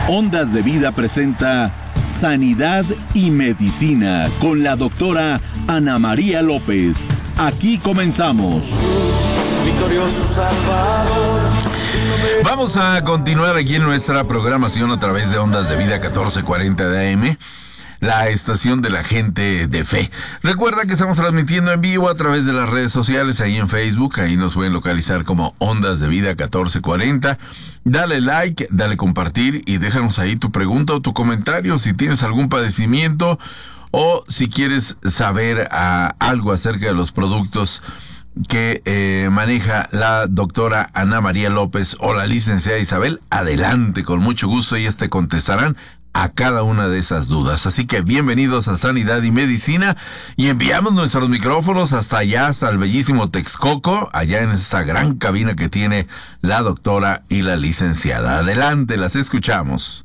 Ondas de Vida presenta Sanidad y Medicina con la doctora Ana María López. Aquí comenzamos. Victorioso Salvador. Vamos a continuar aquí en nuestra programación a través de Ondas de Vida 1440 de AM, la estación de la gente de fe. Recuerda que estamos transmitiendo en vivo a través de las redes sociales, ahí en Facebook, ahí nos pueden localizar como Ondas de Vida 1440. Dale like, dale compartir y déjanos ahí tu pregunta o tu comentario si tienes algún padecimiento o si quieres saber algo acerca de los productos que maneja la doctora Ana María López o la licenciada Isabel. Adelante, con mucho gusto, ellas te contestarán a cada una de esas dudas. Así que bienvenidos a Sanidad y Medicina, y enviamos nuestros micrófonos hasta allá, hasta el bellísimo Texcoco, allá en esa gran cabina que tiene la doctora y la licenciada. Adelante, las escuchamos.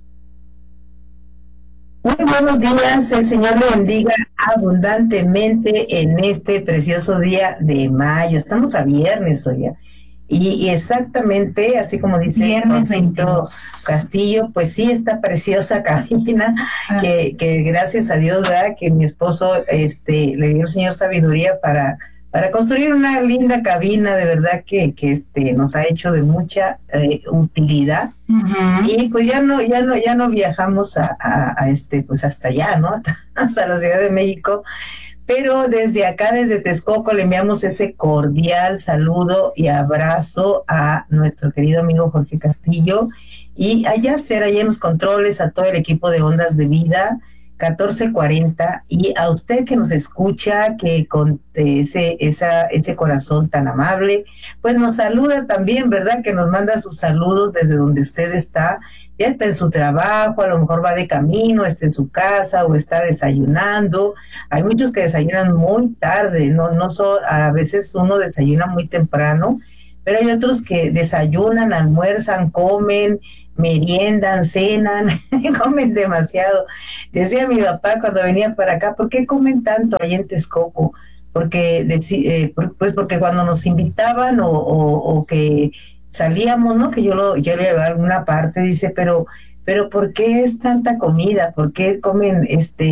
Muy buenos días, el Señor le bendiga abundantemente en este precioso día de mayo. Estamos a viernes hoy ya. Y exactamente, así como dice Viernes Benito Castillo, pues sí, esta preciosa cabina que gracias a Dios, ¿verdad? Que mi esposo le dio el Señor sabiduría para construir una linda cabina, de verdad que nos ha hecho de mucha utilidad. Uh-huh. Y pues ya no viajamos pues hasta allá, ¿no? Hasta la Ciudad de México. Pero desde acá, desde Texcoco, le enviamos ese cordial saludo y abrazo a nuestro querido amigo Jorge Castillo y a Yasser, allá en los controles, a todo el equipo de Ondas de Vida 1440, y a usted que nos escucha, que con ese corazón tan amable, pues nos saluda también, ¿verdad? Que nos manda sus saludos desde donde usted está, ya está en su trabajo, a lo mejor va de camino, está en su casa o está desayunando. Hay muchos que desayunan muy tarde, a veces uno desayuna muy temprano, pero hay otros que desayunan, almuerzan, comen, meriendan, cenan, comen demasiado. Decía mi papá cuando venía para acá, ¿por qué comen tanto ahí en Texcoco? Porque cuando nos invitaban o que salíamos, ¿no? Que yo le llevaba a alguna parte, dice, pero ¿por qué es tanta comida? ¿Por qué comen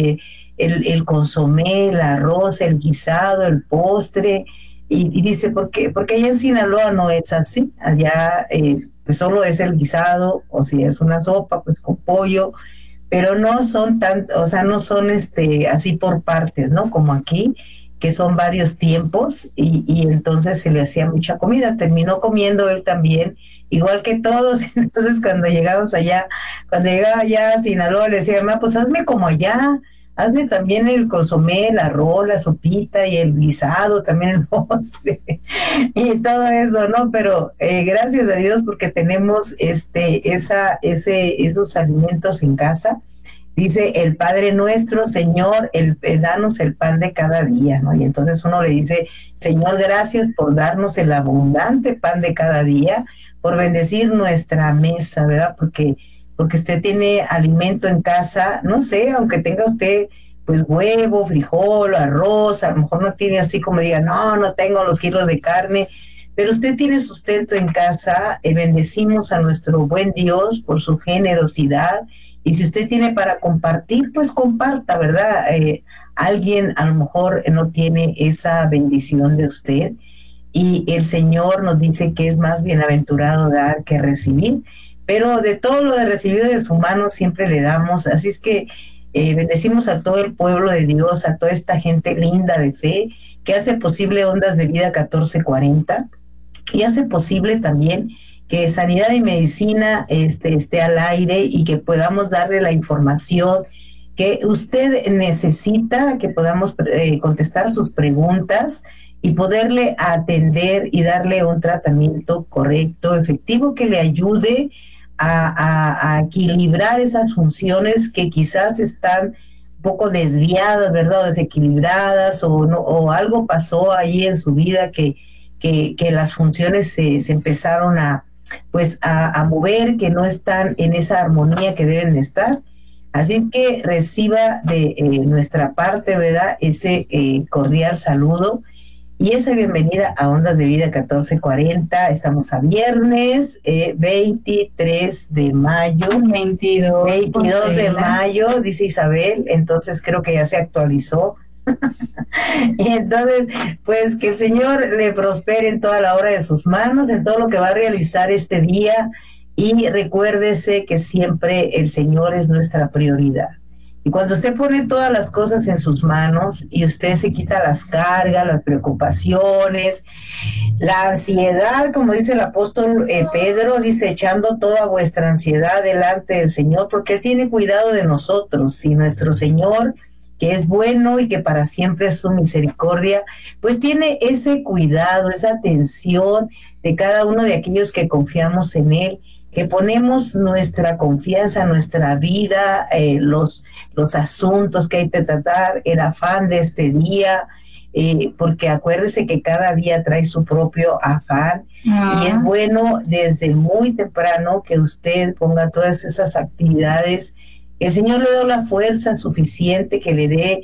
el consomé, el arroz, el guisado, el postre? Y dice, porque allá en Sinaloa no es así, allá pues solo es el guisado, o si es una sopa, pues con pollo, pero no son no son así por partes, ¿no? Como aquí, que son varios tiempos, y entonces se le hacía mucha comida. Terminó comiendo él también, igual que todos. Entonces cuando llegaba allá a Sinaloa, le decía, mamá, pues hazme como allá, hazme también el consomé, el arroz, la sopita y el guisado, también el postre y todo eso, ¿no? Pero gracias a Dios porque tenemos esos alimentos en casa. Dice el Padre nuestro, Señor, danos el pan de cada día, ¿no? Y entonces uno le dice, Señor, gracias por darnos el abundante pan de cada día, por bendecir nuestra mesa, ¿verdad? Porque usted tiene alimento en casa, no sé, aunque tenga usted pues huevo, frijol, arroz, a lo mejor no tiene así como diga, no tengo los kilos de carne, pero usted tiene sustento en casa. Bendecimos a nuestro buen Dios por su generosidad, y si usted tiene para compartir, pues comparta, ¿verdad? Alguien a lo mejor no tiene esa bendición de usted, y el Señor nos dice que es más bienaventurado dar que recibir, pero de todo lo de recibido de su mano siempre le damos. Así es que bendecimos a todo el pueblo de Dios, a toda esta gente linda de fe que hace posible Ondas de Vida 1440, y hace posible también que Sanidad y Medicina esté al aire y que podamos darle la información que usted necesita, que podamos contestar sus preguntas y poderle atender y darle un tratamiento correcto, efectivo, que le ayude a equilibrar esas funciones que quizás están un poco desviadas, ¿verdad? O desequilibradas, o algo pasó ahí en su vida que las funciones se empezaron a mover, que no están en esa armonía que deben de estar. Así que reciba de nuestra parte, ¿verdad?, ese cordial saludo. y esa bienvenida a Ondas de Vida 1440. Estamos a viernes 23 de mayo. 22 de mayo, dice Isabel, entonces creo que ya se actualizó. Y entonces, pues que el Señor le prospere en toda la obra de sus manos, en todo lo que va a realizar este día, y recuérdese que siempre el Señor es nuestra prioridad. Y cuando usted pone todas las cosas en sus manos y usted se quita las cargas, las preocupaciones, la ansiedad, como dice el apóstol Pedro, dice, echando toda vuestra ansiedad delante del Señor, porque Él tiene cuidado de nosotros. Y nuestro Señor, que es bueno y que para siempre es su misericordia, pues tiene ese cuidado, esa atención de cada uno de aquellos que confiamos en Él, que ponemos nuestra confianza, nuestra vida, los asuntos que hay que tratar, el afán de este día, porque acuérdese que cada día trae su propio afán, y es bueno desde muy temprano que usted ponga todas esas actividades. El Señor le dé la fuerza suficiente, que le dé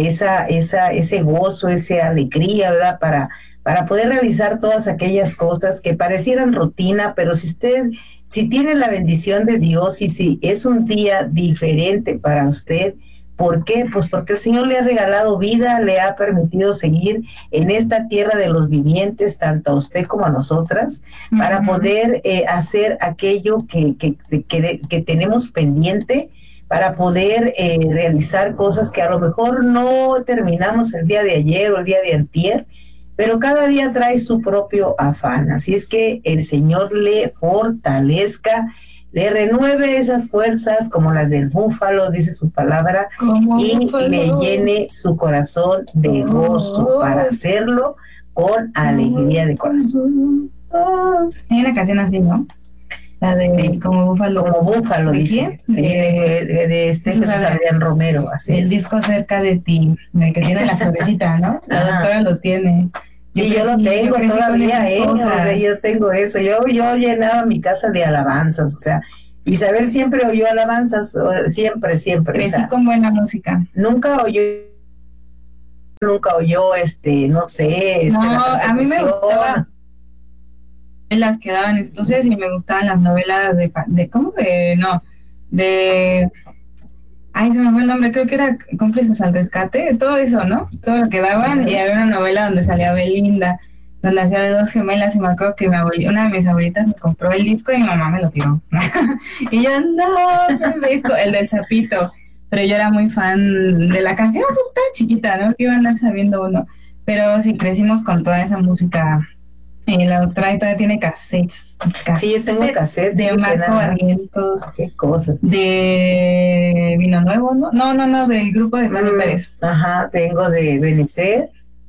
ese gozo, esa alegría, ¿verdad? Para poder realizar todas aquellas cosas que parecieran rutina, pero si tiene la bendición de Dios y si es un día diferente para usted, ¿por qué? Pues porque el Señor le ha regalado vida, le ha permitido seguir en esta tierra de los vivientes, tanto a usted como a nosotras, para poder hacer aquello que tenemos pendiente, para poder realizar cosas que a lo mejor no terminamos el día de ayer o el día de antier, pero cada día trae su propio afán. Así es que el Señor le fortalezca, le renueve esas fuerzas como las del búfalo, dice su palabra, y búfalo, le llene su corazón de gozo para hacerlo con alegría de corazón. Hay una canción así, ¿no? La de sí, como búfalo. Como búfalo, ¿de dice. quién? Sí, de Jesús Adrián Romero. Así el es. disco Cerca de ti, el que tiene la florecita, ¿no? La doctora lo tiene. Sí, yo lo tengo todavía, o sea, yo tengo eso. Yo llenaba mi casa de alabanzas, o sea, Isabel siempre oyó alabanzas, siempre. Crecí, o sea, con buena música. Nunca oyó, no sé. No, a mí me gustaba las que daban entonces, y me gustaban las novelas ay, se me fue el nombre, creo que era Cómplices al Rescate, todo eso, ¿no? Todo lo que daban, y había una novela donde salía Belinda, donde hacía de dos gemelas, y me acuerdo que una de mis abuelitas me compró el disco y mi mamá me lo tiró. Y yo, no, el disco, el del sapito, pero yo era muy fan de la canción, pues estaba chiquita, ¿no? Que iba a andar sabiendo uno, pero sí crecimos con toda esa música. La doctora todavía tiene cassettes. Sí, yo tengo cassettes de Marco Barrientos. Qué cosas. De Vino Nuevo, ¿no? No, del grupo de Tony Pérez. Ajá, tengo de Benecer,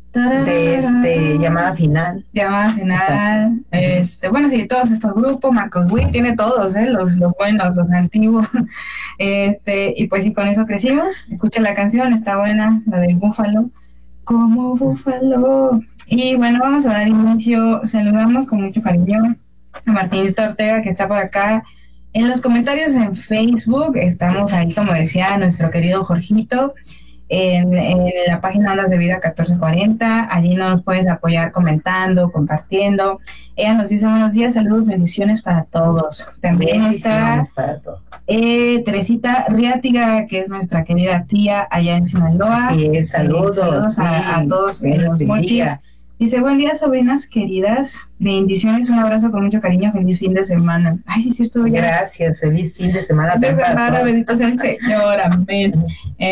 de Llamada Final. Llamada Final. Bueno, sí, todos estos grupos, Marcos Witt tiene todos, los buenos, los antiguos. Y pues sí, con eso crecimos. Escucha la canción, está buena, la del búfalo. Como búfalo. Y bueno, vamos a dar inicio. Saludamos con mucho cariño a Martinito Ortega, que está por acá en los comentarios en Facebook. Estamos ahí, como decía nuestro querido Jorgito, en la página Ondas de Vida 1440. Allí nos puedes apoyar comentando, compartiendo. Ella nos dice buenos días, saludos, bendiciones para todos. También está para todos. Teresita Riátiga, que es nuestra querida tía allá en Sinaloa. Sí, saludos a todos los mochis. Dice, buen día, sobrinas queridas, bendiciones, un abrazo con mucho cariño, feliz fin de semana. Ay, sí, es cierto. Gracias, feliz fin de semana. Bendito sea el Señor, amén.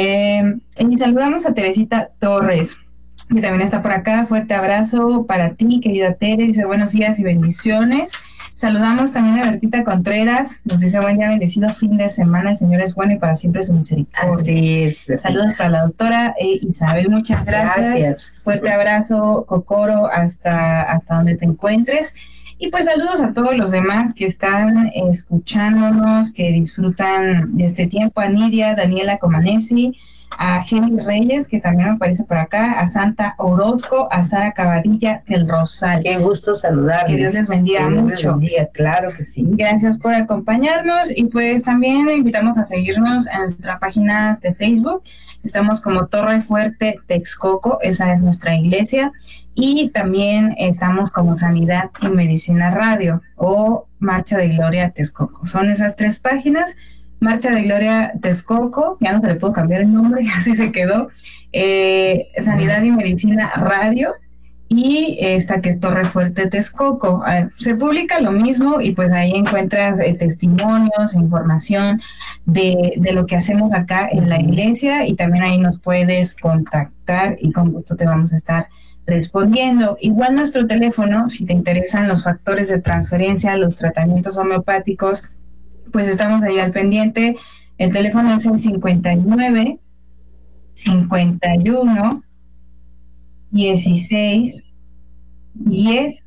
Y saludamos a Teresita Torres, que también está por acá. Fuerte abrazo para ti, querida Tere. Dice, buenos días y bendiciones. Saludamos también a Bertita Contreras, nos dice buen día, bendecido fin de semana, el Señor es bueno y para siempre su misericordia. Así es, saludos para la doctora Isabel, muchas gracias. Fuerte abrazo, Cocoro, hasta donde te encuentres. Y pues saludos a todos los demás que están escuchándonos, que disfrutan de este tiempo, a Nidia, Daniela Comanesi, a Jenny Reyes, que también me aparece por acá, a Santa Orozco, a Sara Cabadilla del Rosal. Qué gusto saludarles. Que Dios les bendiga mucho. Claro que sí. Gracias por acompañarnos y pues también invitamos a seguirnos en nuestra página de Facebook. Estamos como Torre Fuerte Texcoco, esa es nuestra iglesia. y también estamos como Sanidad y Medicina Radio o Marcha de Gloria Texcoco. Son esas 3 páginas. Marcha de Gloria Texcoco, ya no se le puedo cambiar el nombre, así se quedó. Sanidad y Medicina Radio, y esta que es Torre Fuerte Texcoco. Se publica lo mismo y pues ahí encuentras testimonios, información de lo que hacemos acá en la iglesia, y también ahí nos puedes contactar y con gusto te vamos a estar respondiendo. Igual nuestro teléfono, si te interesan los factores de transferencia, los tratamientos homeopáticos, pues estamos ahí al pendiente. El teléfono es el 59 51 16 10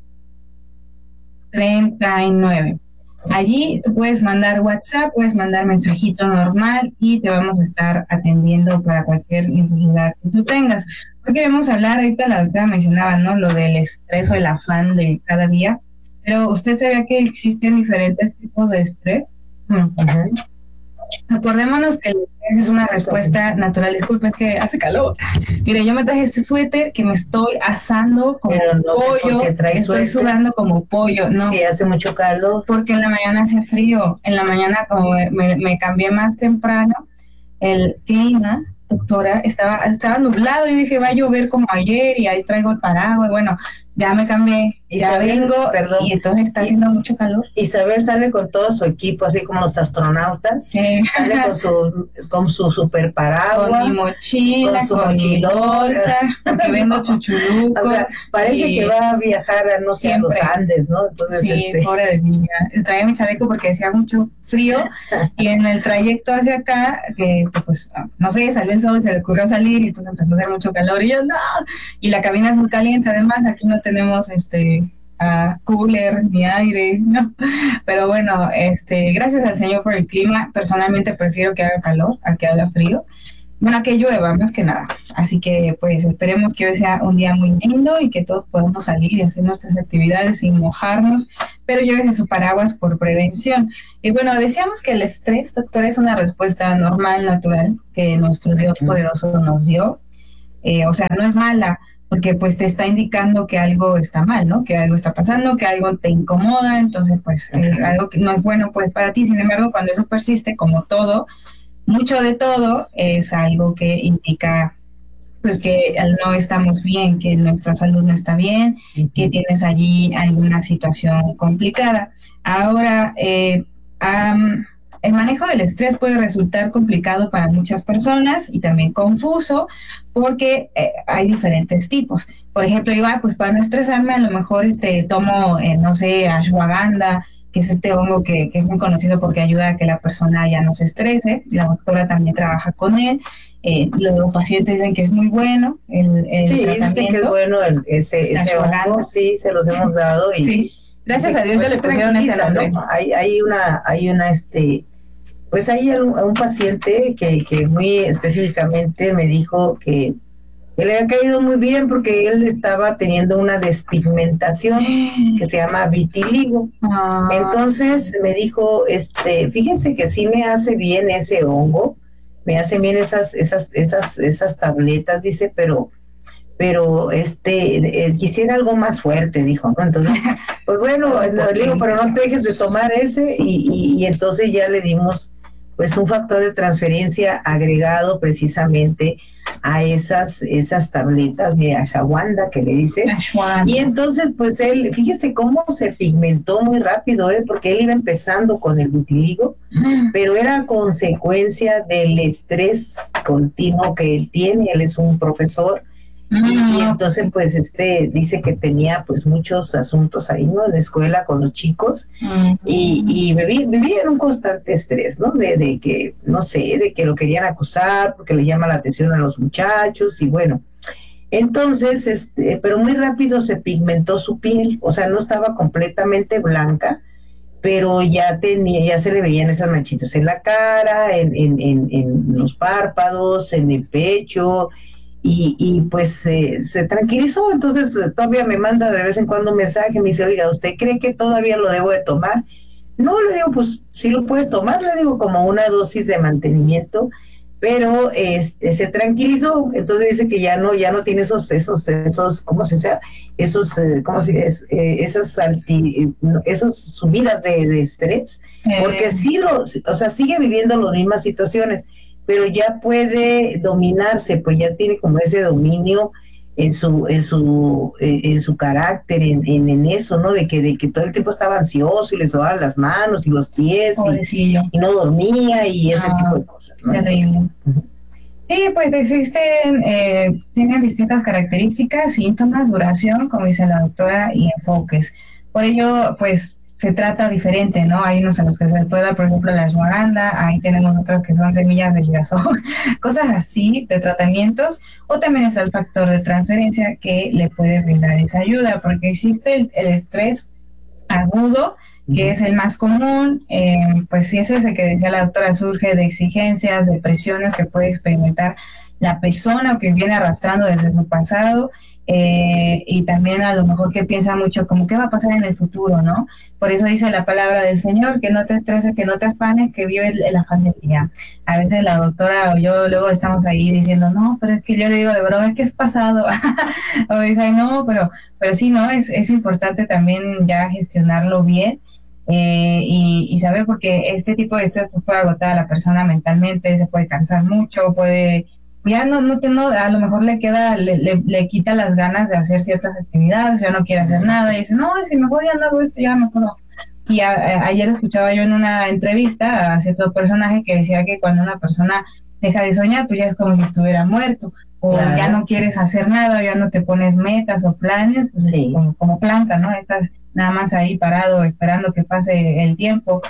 39. Allí tú puedes mandar WhatsApp, puedes mandar mensajito normal y te vamos a estar atendiendo para cualquier necesidad que tú tengas. Hoy queremos hablar, ahorita la doctora mencionaba, ¿no?, lo del estrés o el afán de cada día, pero usted sabía que existen diferentes tipos de estrés. Acordémonos que el estrés es una respuesta natural. Disculpe, es que hace calor. Mire, yo me traje este suéter que me estoy asando como pollo, estoy sudando como pollo, ¿no? Sí, hace mucho calor. Porque en la mañana hace frío, en la mañana como me cambié más temprano, el clima, doctora, estaba nublado, y dije va a llover como ayer, y ahí traigo el paraguas. Bueno, ya me cambié, ya vengo, y entonces está haciendo mucho calor. Isabel sale con todo su equipo, así como los astronautas. Sí. Sale con su super paraguas, con mi mochila, con mi bolsa, porque vendo chuchulucos. O sea, parece que va a viajar a, no sé, a los Andes, ¿no? Entonces, sí, pobre de mí. Traía mi chaleco porque hacía mucho frío, y en el trayecto hacia acá, que pues, no sé, salió el sol y se le ocurrió salir, y entonces empezó a hacer mucho calor, y yo, no, y la cabina es muy caliente, además, aquí no tenemos cooler ni aire, ¿no? Pero bueno, gracias al Señor por el clima. Personalmente prefiero que haga calor a que haga frío. Bueno, que llueva, más que nada. Así que pues esperemos que hoy sea un día muy lindo y que todos podamos salir y hacer nuestras actividades sin mojarnos, pero llévese su paraguas por prevención. Y bueno, decíamos que el estrés, doctora, es una respuesta normal, natural, que nuestro Dios poderoso nos dio. O sea, no es mala, porque pues te está indicando que algo está mal, ¿no? Que algo está pasando, que algo te incomoda, entonces pues algo que no es bueno pues para ti. Sin embargo, cuando eso persiste, como todo, mucho de todo es algo que indica pues que no estamos bien, que nuestra salud no está bien, que tienes allí alguna situación complicada. Ahora, el manejo del estrés puede resultar complicado para muchas personas y también confuso, porque hay diferentes tipos. Por ejemplo, yo, pues para no estresarme, a lo mejor tomo, no sé, ashwagandha, que es este hongo que es muy conocido porque ayuda a que la persona ya no se estrese. La doctora también trabaja con él. Los pacientes dicen que es muy bueno el sí, tratamiento. Dicen que es bueno ese hongo, sí, se los hemos dado. Y sí. Gracias a Dios ya le pusieron ese nombre. ¿No? Hay una pues hay un paciente que muy específicamente me dijo que le había caído muy bien porque él estaba teniendo una despigmentación que se llama vitiligo. Entonces me dijo, fíjese que sí me hace bien ese hongo, me hacen bien esas tabletas, dice, pero quisiera algo más fuerte, dijo, ¿no? Entonces, pues bueno, le digo, pero no te dejes de tomar ese, y entonces ya le dimos pues un factor de transferencia agregado precisamente a esas tabletas de ashwagandha que le dice. Y entonces pues él, fíjese cómo se pigmentó muy rápido, porque él iba empezando con el vitiligo, pero era consecuencia del estrés continuo que él tiene. Él es un profesor, y entonces pues dice que tenía pues muchos asuntos ahí, ¿no?, en la escuela con los chicos, y vivía en un constante estrés, ¿no?, de que, no sé, de que lo querían acusar porque le llama la atención a los muchachos, y bueno, entonces pero muy rápido se pigmentó su piel. O sea, no estaba completamente blanca, pero ya se le veían esas manchitas en la cara, en los párpados, en el pecho, y pues se tranquilizó. Entonces todavía me manda de vez en cuando un mensaje, me dice, oiga, ¿usted cree que todavía lo debo de tomar? No, le digo, pues sí lo puedes tomar, le digo, como una dosis de mantenimiento, pero se tranquilizó, entonces dice que ya no tiene esos ¿cómo se llama? Esas subidas de estrés, porque sí o sea, sigue viviendo las mismas situaciones, pero ya puede dominarse, pues ya tiene como ese dominio en su carácter, en eso, ¿no? De que todo el tiempo estaba ansioso y le sobaban las manos y los pies y no dormía y ese tipo de cosas, ¿no? Entonces, sí, pues tienen distintas características, síntomas, duración, como dice la doctora, y enfoques. Por ello, pues se trata diferente, ¿no? Hay unos en los que se puede dar, por ejemplo, la ashwagandha, ahí tenemos otros que son semillas de girasol, cosas así de tratamientos, o también está el factor de transferencia que le puede brindar esa ayuda, porque existe el estrés agudo, que es el más común, pues sí es ese que decía la doctora, surge de exigencias, de presiones que puede experimentar la persona o que viene arrastrando desde su pasado, y también a lo mejor que piensa mucho como qué va a pasar en el futuro, ¿no? Por eso dice la palabra del Señor, que no te estreses, que no te afanes, que vive el afán del día. A veces la doctora o yo luego estamos ahí diciendo, no, pero es que yo le digo de broma, es que es pasado. O dice, ay, no, pero sí, ¿no? Es importante también ya gestionarlo bien. Y saber, porque este tipo de estrés puede agotar a la persona mentalmente, se puede cansar mucho, puede ya no a lo mejor le quita las ganas de hacer ciertas actividades, ya no quiere hacer nada y dice, no, es que mejor ya no hago esto, ya mejor no. Y ayer escuchaba yo en una entrevista a cierto personaje que decía que cuando una persona deja de soñar, pues ya es como si estuviera muerto, o claro, ya no quieres hacer nada, ya no te pones metas o planes, pues sí, como planta, ¿no? Estás nada más ahí parado esperando que pase el tiempo.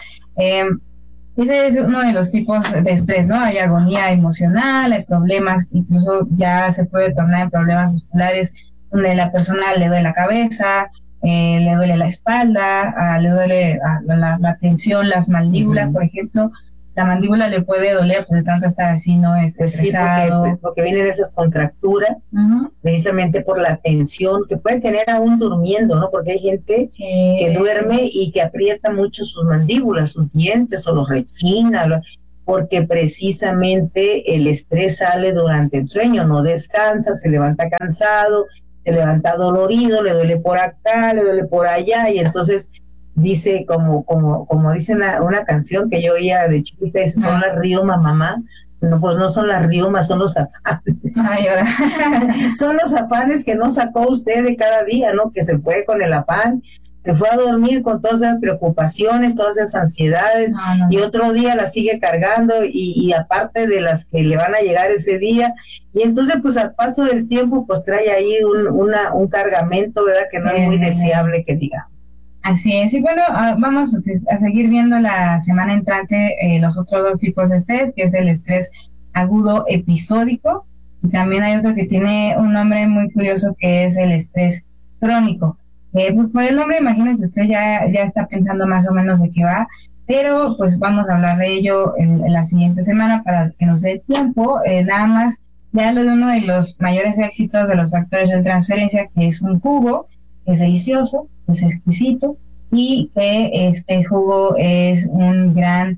Ese es uno de los tipos de estrés, ¿no? Hay agonía emocional, hay problemas, incluso ya se puede tornar en problemas musculares donde la persona le duele la cabeza, le duele la espalda, le duele la tensión, las mandíbulas, por ejemplo. La mandíbula le puede doler, pues de tanto estar así, ¿no? Es estresado. Sí, porque vienen esas contracturas, precisamente por la tensión que pueden tener aún durmiendo, ¿no? Porque hay gente que duerme y que aprieta mucho sus mandíbulas, sus dientes, o los rechina, porque precisamente el estrés sale durante el sueño, no descansa, se levanta cansado, se levanta dolorido, le duele por acá, le duele por allá, y entonces dice, como dice una canción que yo oía de chiquita, dice, son las riomas, mamá. No, pues no son las riomas, son los afanes. Ay, ahora. Son los afanes que no sacó usted de cada día, ¿no? Que se fue con el afán, se fue a dormir con todas esas preocupaciones, todas esas ansiedades, y otro día las sigue cargando, y aparte de las que le van a llegar ese día, y entonces pues al paso del tiempo pues trae ahí un cargamento, ¿verdad? Que no es muy deseable que diga. Así es, y bueno, vamos a seguir viendo la semana entrante los otros dos tipos de estrés, que es el estrés agudo episódico, y también hay otro que tiene un nombre muy curioso, que es el estrés crónico. Pues por el nombre imagino que usted ya está pensando más o menos de qué va, pero pues vamos a hablar de ello en la siguiente semana para que nos dé tiempo. Nada más ya hablo de uno de los mayores éxitos de los factores de transferencia, que es un jugo, que es delicioso, es exquisito, y que este jugo es un gran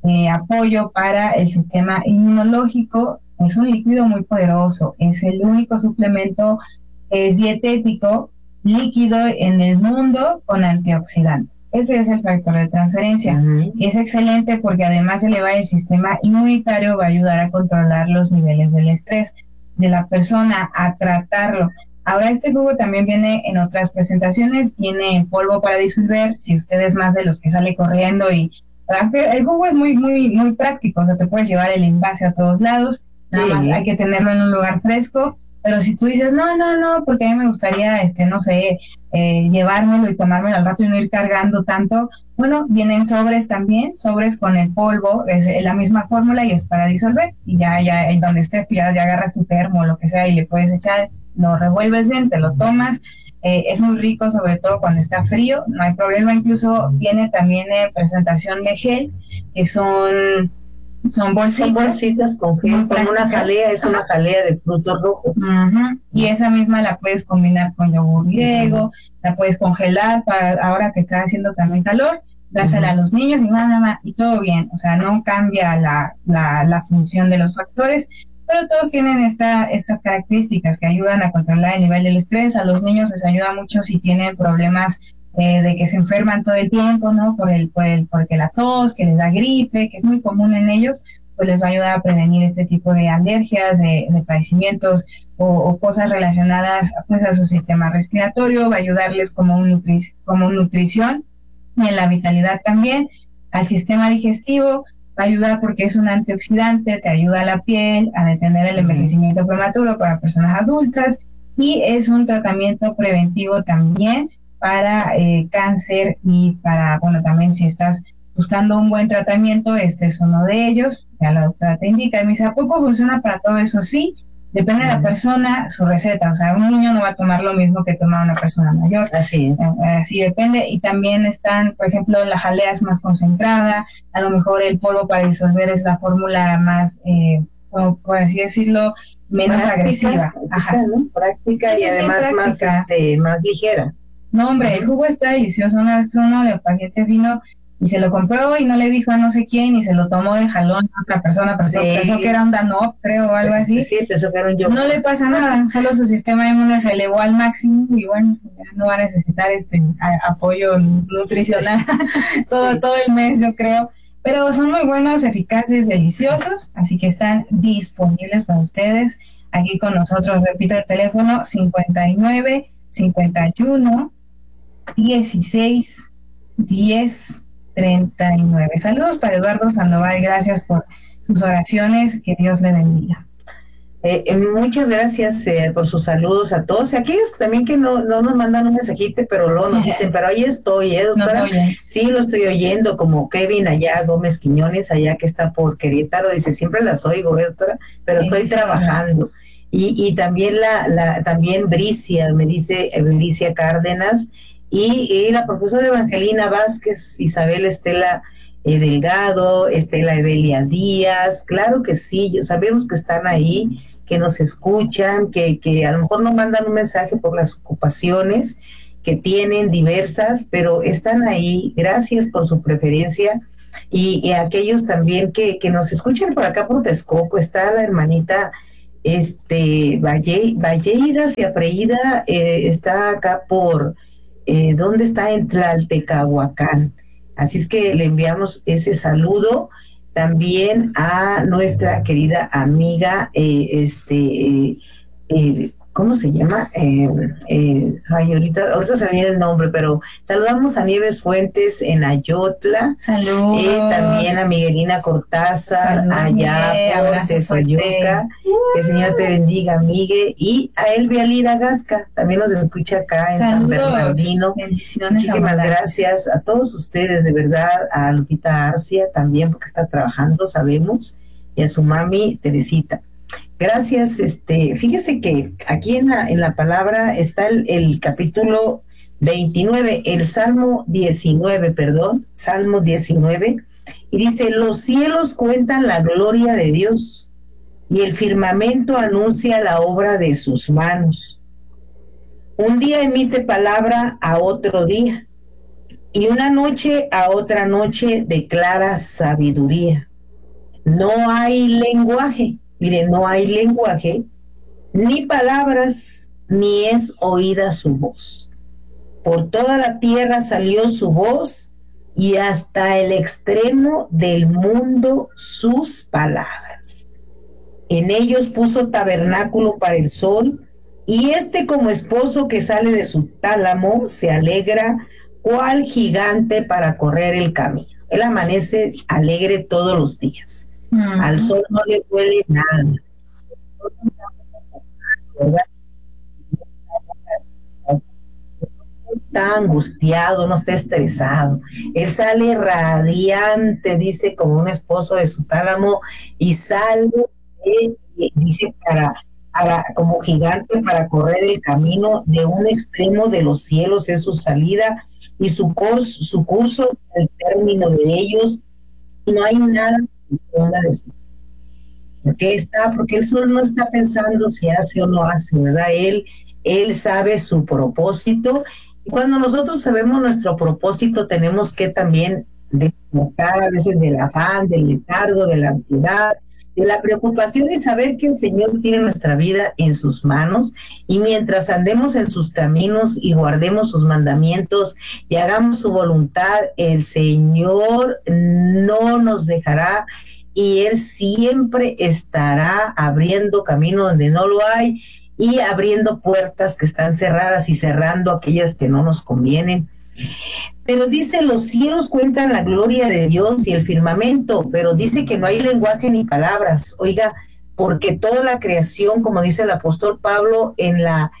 apoyo para el sistema inmunológico. Es un líquido muy poderoso, es el único suplemento dietético líquido en el mundo con antioxidantes. Ese es el factor de transferencia. Es excelente porque además de elevar el sistema inmunitario, va a ayudar a controlar los niveles del estrés de la persona, a tratarlo. Ahora, este jugo también viene en otras presentaciones, viene en polvo para disolver, si usted es más de los que sale corriendo, y el jugo es muy, muy, muy práctico, o sea, te puedes llevar el envase a todos lados, nada más hay que tenerlo en un lugar fresco. Pero si tú dices, no, porque a mí me gustaría, no sé, llevármelo y tomármelo al rato y no ir cargando tanto, bueno, vienen sobres también, sobres con el polvo, es la misma fórmula y es para disolver, y ya en donde estés, ya agarras tu termo o lo que sea y le puedes echar, lo revuelves bien, te lo tomas, es muy rico, sobre todo cuando está frío, no hay problema. Incluso viene también en presentación de gel, que son bolsitas con gel, con una jalea, es una jalea de frutos rojos. Y esa misma la puedes combinar con yogur griego, la puedes congelar para ahora que está haciendo también calor, dársela a los niños y todo bien, o sea, no cambia la función de los factores, pero todos tienen estas características que ayudan a controlar el nivel del estrés. A los niños les ayuda mucho si tienen problemas de que se enferman todo el tiempo, ¿no? Porque la tos, que les da gripe, que es muy común en ellos, pues les va a ayudar a prevenir este tipo de alergias, de padecimientos o cosas relacionadas pues a su sistema respiratorio, va a ayudarles como nutrición y en la vitalidad también, al sistema digestivo, va a ayudar porque es un antioxidante, te ayuda a la piel, a detener el envejecimiento prematuro para personas adultas y es un tratamiento preventivo también para cáncer y para, bueno, también si estás buscando un buen tratamiento, este es uno de ellos, ya la doctora te indica, y me dice, ¿a poco funciona para todo eso? Sí, depende de la persona, su receta, o sea, un niño no va a tomar lo mismo que toma una persona mayor. Así es. Así depende, y también están, por ejemplo, la jalea es más concentrada, a lo mejor el polvo para disolver es la fórmula más, como por así decirlo, menos práctica, agresiva. Ajá. ¿No? Práctica sí, y además práctica. Más ligera. No, hombre, el jugo está delicioso. Una vez que uno de los pacientes vino y se lo compró y no le dijo a no sé quién y se lo tomó de jalón a otra persona, pensó que era un Danop, creo, o algo así. Sí, pensó que era un yogur. No le pasa nada, solo su sistema inmune se elevó al máximo y bueno, ya no va a necesitar apoyo nutricional todo el mes, yo creo. Pero son muy buenos, eficaces, deliciosos, así que están disponibles para ustedes aquí con nosotros. Repito el teléfono 59 51 16 10 39. Saludos para Eduardo Sandoval, gracias por sus oraciones, que Dios le bendiga. Muchas gracias por sus saludos a todos, y aquellos también que no nos mandan un mensajito, pero luego nos dicen, pero ahí estoy, doctora. Sí, lo estoy oyendo, como Kevin allá, Gómez Quiñones, allá que está por Querétaro, dice, siempre las oigo, doctora, pero estoy trabajando. Y también también Bricia, me dice Bricia Cárdenas, y la profesora Evangelina Vázquez, Isabel Estela Delgado, Estela Evelia Díaz, claro que sí, sabemos que están ahí, que nos escuchan, que a lo mejor no mandan un mensaje por las ocupaciones que tienen diversas, pero están ahí, gracias por su preferencia, y aquellos también que nos escuchan por acá por Texcoco, está la hermanita Valleiras y Apreída, está acá por ¿dónde está? En Tlaltecahuacán. Así es que le enviamos ese saludo también a nuestra querida amiga, ¿cómo se llama? Ahorita se me viene el nombre, pero saludamos a Nieves Fuentes en Ayotla. Saludos. También a Miguelina Cortázar, allá por Tezoyuca. Que el Señor te bendiga, Miguel. Y a Elvia Lira Gasca, también nos escucha acá en San Bernardino. Bendiciones. Muchísimas gracias a todos ustedes, de verdad, a Lupita Arcia también, porque está trabajando, sabemos, y a su mami, Teresita. Gracias, fíjese que aquí en la palabra está el capítulo 29, el Salmo 19, y dice, los cielos cuentan la gloria de Dios, y el firmamento anuncia la obra de sus manos. Un día emite palabra a otro día, y una noche a otra noche declara sabiduría. No hay lenguaje. Mire, no hay lenguaje, ni palabras, ni es oída su voz. Por toda la tierra salió su voz, y hasta el extremo del mundo sus palabras. En ellos puso tabernáculo para el sol, y como esposo que sale de su tálamo, se alegra cual gigante para correr el camino. Él amanece alegre todos los días. Al sol no le duele nada, ¿verdad? No está angustiado, no está estresado. Él sale radiante, dice, como un esposo de su tálamo, y sale, dice, como gigante para correr el camino. De un extremo de los cielos es su salida, y su curso el término de ellos. No hay nada de eso. Porque el sol no está pensando si hace o no hace, ¿verdad? Él sabe su propósito, Cuando nosotros sabemos nuestro propósito, tenemos que también despertar a veces del afán, del letargo, de la ansiedad, de la preocupación, y saber que el Señor tiene nuestra vida en sus manos, y mientras andemos en sus caminos y guardemos sus mandamientos y hagamos su voluntad, el Señor no nos dejará, y Él siempre estará abriendo camino donde no lo hay y abriendo puertas que están cerradas y cerrando aquellas que no nos convienen. Pero dice, los cielos cuentan la gloria de Dios y el firmamento, pero dice que no hay lenguaje ni palabras. Oiga, porque toda la creación, como dice el apóstol Pablo en la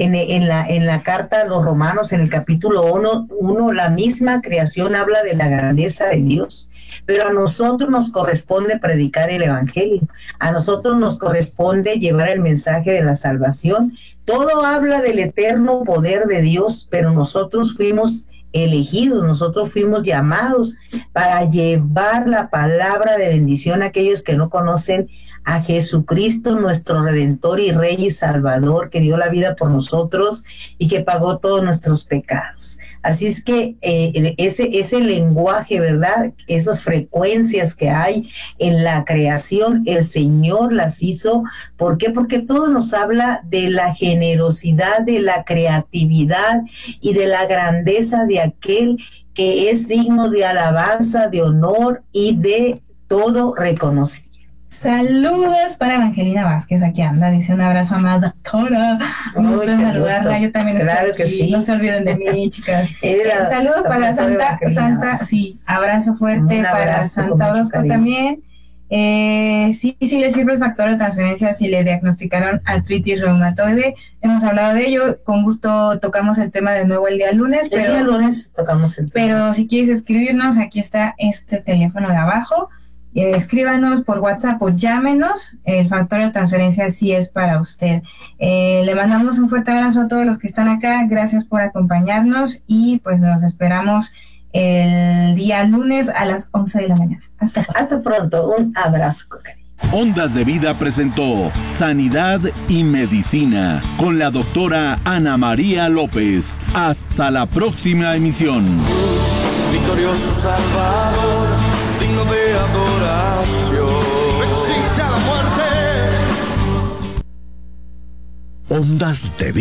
carta a los Romanos, en el capítulo 1, la misma creación habla de la grandeza de Dios, pero a nosotros nos corresponde predicar el evangelio, a nosotros nos corresponde llevar el mensaje de la salvación. Todo habla del eterno poder de Dios, pero nosotros fuimos elegidos, nosotros fuimos llamados para llevar la palabra de bendición a aquellos que no conocen a Jesucristo, nuestro Redentor y Rey y Salvador, que dio la vida por nosotros y que pagó todos nuestros pecados. Así es que ese lenguaje, ¿verdad? Esas frecuencias que hay en la creación, el Señor las hizo. ¿Por qué? Porque todo nos habla de la generosidad, de la creatividad y de la grandeza de aquel que es digno de alabanza, de honor y de todo reconocimiento. Saludos para Evangelina Vázquez, aquí anda, dice un abrazo a la doctora. Un gusto en saludarla, yo también claro estoy aquí, que sí. No se olviden de mí, chicas. Saludos para Santa, sí, abrazo fuerte para Santa Orozco también. Sí le sirve el factor de transferencia si le diagnosticaron artritis reumatoide. Hemos hablado de ello, con gusto tocamos el tema de nuevo el día lunes. El día lunes tocamos el tema. Pero si quieres escribirnos, aquí está este teléfono de abajo. Escríbanos por WhatsApp o llámenos, el factor de transferencia sí es para usted. Le mandamos un fuerte abrazo a todos los que están acá, gracias por acompañarnos y pues nos esperamos el día lunes a las 11 de la mañana. Hasta pronto, un abrazo con cariño. Ondas de Vida presentó Sanidad y Medicina con la doctora Ana María López. Hasta la próxima emisión. Victorioso Salvador, digno de adoración. Existe a la muerte. Ondas de Vida.